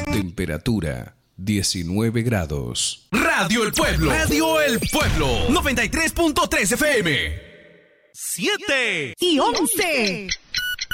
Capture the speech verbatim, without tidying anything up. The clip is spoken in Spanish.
Temperatura diecinueve grados. Radio El Pueblo. Radio El Pueblo. noventa y tres punto tres F M. siete y once.